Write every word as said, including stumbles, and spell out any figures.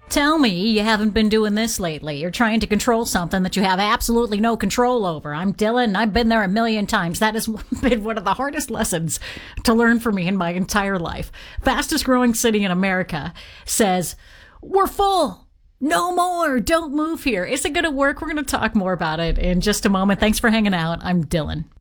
Tell me you haven't been doing this lately. You're trying to control something that you have absolutely no control over. I'm Dylan. I've been there a million times. That has been one of the hardest lessons to learn for me in my entire life. Fastest growing city in America says, we're full. No more. Don't move here. Is it going to work? We're going to talk more about it in just a moment. Thanks for hanging out. I'm Dylan.